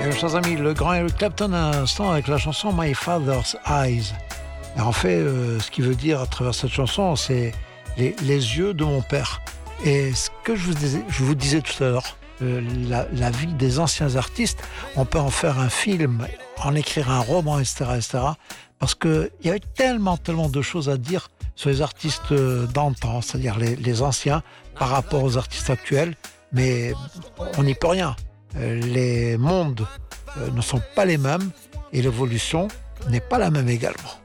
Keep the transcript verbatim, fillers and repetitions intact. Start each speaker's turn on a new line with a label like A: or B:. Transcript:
A: Et chers amis, le grand Eric Clapton à l'instant avec la chanson My Father's Eyes. Et en fait, euh, ce qu'il veut dire à travers cette chanson, c'est les, les yeux de mon père. Et ce que je vous disais, je vous disais tout à l'heure, euh, la, la vie des anciens artistes, on peut en faire un film, en écrire un roman, et cetera, et cetera. Parce qu'il y avait tellement, tellement de choses à dire sur les artistes d'antan, c'est-à-dire les, les anciens, par rapport aux artistes actuels. Mais on n'y peut rien. Les mondes ne sont pas les mêmes et l'évolution n'est pas la même également.